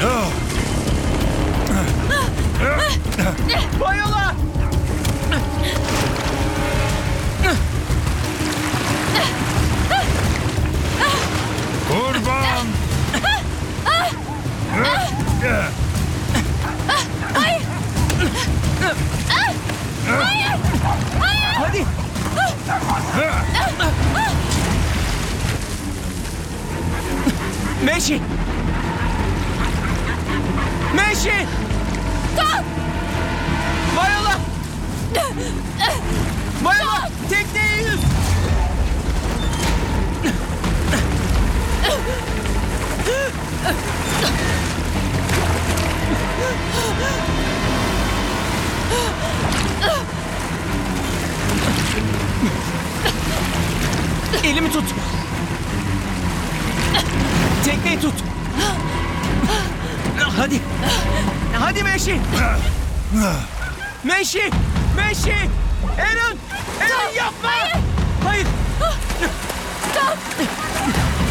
Viola! Kurban! Hadi! Meşi! Meşi! Dur! Viola! Viola! Tekneye yüz! Elimi tut. Tekneyi tut. Hadi. Hadi Meşi. Meşi. Meşi. Aaron. Aaron yapma. Hayır. Hayır. Dur!